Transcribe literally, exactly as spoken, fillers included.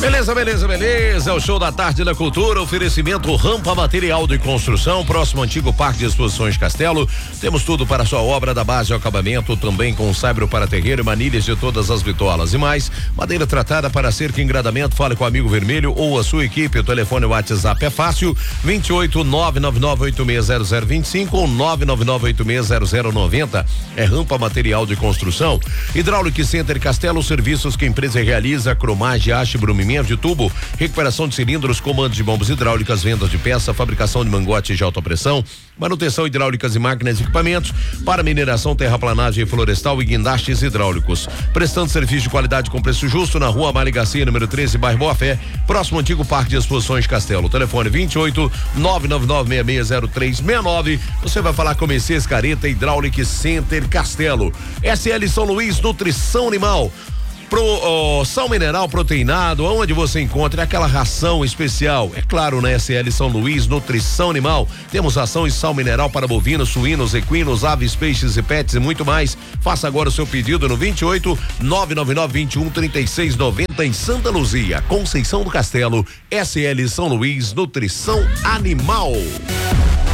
Beleza, beleza, beleza. É o show da tarde da cultura. Oferecimento Rampa Material de Construção, próximo antigo Parque de Exposições Castelo. Temos tudo para a sua obra, da base ao acabamento, também com saibro para terreiro, manilhas de todas as vitolas e mais. Madeira tratada para cerca e engradamento. Fale com o amigo Vermelho ou a sua equipe. O telefone e o WhatsApp é fácil: vinte e oito, nove nove nove oito seis zero zero vinte e cinco ou nove nove nove oito seis zero zero noventa. É Rampa Material de Construção. Hidráulica Center Castelo, serviços que a empresa realiza: cromagem, haste, brumimento de tubo, recuperação de cilindros, comandos de bombas hidráulicas, vendas de peça, fabricação de mangotes de alta pressão, manutenção hidráulicas e máquinas e equipamentos para mineração, terraplanagem florestal e guindastes hidráulicos. Prestando serviço de qualidade com preço justo na Rua Mário Garcia, número treze, bairro Boa Fé, próximo ao antigo Parque de Exposições Castelo. Telefone vinte e oito, nove nove nove seis seis zero três seis nove. Você vai falar com Mercedes Careta Hidráulica Center Castelo. S L São Luís Nutrição Animal. Pro oh, sal mineral proteinado, onde você encontra aquela ração especial. É claro, na S L São Luís Nutrição Animal. Temos ração e sal mineral para bovinos, suínos, equinos, aves, peixes e pets e muito mais. Faça agora o seu pedido no vinte e oito, nove nove nove vinte e um, trinta e seis noventa em Santa Luzia, Conceição do Castelo. S L São Luís Nutrição Animal.